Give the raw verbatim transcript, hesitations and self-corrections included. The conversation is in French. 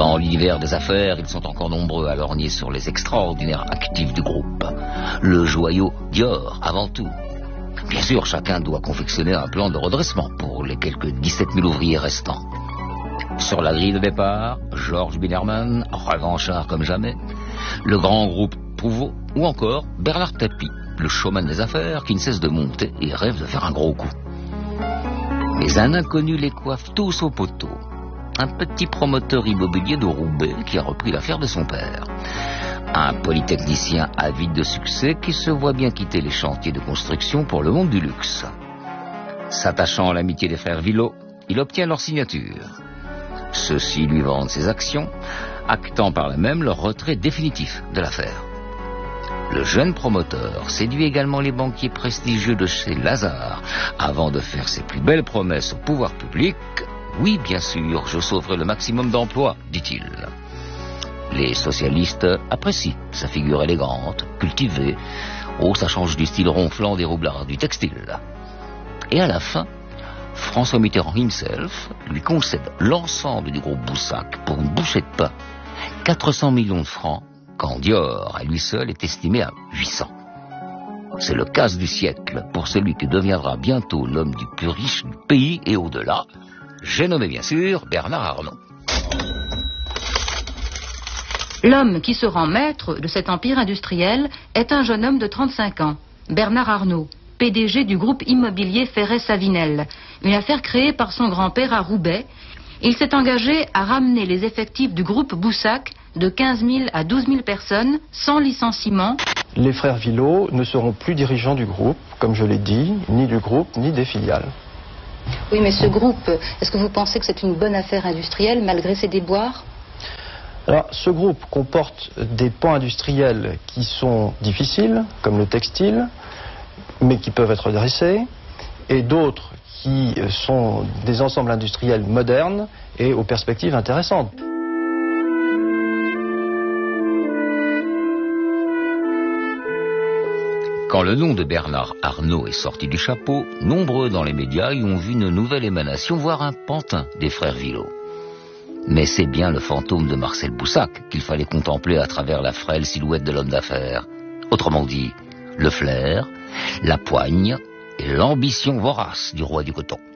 Dans l'univers des affaires, ils sont encore nombreux à lorgner sur les extraordinaires actifs du groupe. Le joyau Dior, avant tout. Bien sûr, chacun doit confectionner un plan de redressement pour les quelques dix-sept mille ouvriers restants. Sur la grille de départ, Georges Binerman, revanchard comme jamais, le grand groupe Prouveau, ou encore Bernard Tapie, le showman des affaires qui ne cesse de monter et rêve de faire un gros coup. Mais un inconnu les coiffe tous au poteau. Un petit promoteur immobilier de Roubaix qui a repris l'affaire de son père. Un polytechnicien avide de succès qui se voit bien quitter les chantiers de construction pour le monde du luxe. S'attachant à l'amitié des frères Villot, il obtient leur signature. Ceux-ci lui vendent ses actions, actant par là même leur retrait définitif de l'affaire. Le jeune promoteur séduit également les banquiers prestigieux de chez Lazare avant de faire ses plus belles promesses au pouvoir public. Oui, bien sûr, je sauverai le maximum d'emplois, dit-il. Les socialistes apprécient sa figure élégante, cultivée. Oh, ça change du style ronflant des roublards du textile. Et à la fin, François Mitterrand himself lui concède l'ensemble du groupe Boussac pour une bouchée de pain. quatre cents millions de francs, quand Dior, à lui seul, est estimé à huit cents. C'est le casse du siècle pour celui qui deviendra bientôt l'homme du plus riche du pays et au-delà. J'ai nommé bien sûr Bernard Arnault. L'homme qui se rend maître de cet empire industriel est un jeune homme de trente-cinq ans, Bernard Arnault, P D G du groupe immobilier Ferret-Savinel, une affaire créée par son grand-père à Roubaix. Il s'est engagé à ramener les effectifs du groupe Boussac de quinze mille à douze mille personnes, sans licenciement. Les frères Villot ne seront plus dirigeants du groupe, comme je l'ai dit, ni du groupe, ni des filiales. Oui, mais ce groupe, est-ce que vous pensez que c'est une bonne affaire industrielle, malgré ses déboires ? Alors, ce groupe comporte des pans industriels qui sont difficiles, comme le textile, mais qui peuvent être dressés, et d'autres qui sont des ensembles industriels modernes et aux perspectives intéressantes. Quand le nom de Bernard Arnault est sorti du chapeau, nombreux dans les médias y ont vu une nouvelle émanation, voire un pantin des frères Villot. Mais c'est bien le fantôme de Marcel Boussac qu'il fallait contempler à travers la frêle silhouette de l'homme d'affaires. Autrement dit, le flair, la poigne et l'ambition vorace du roi du coton.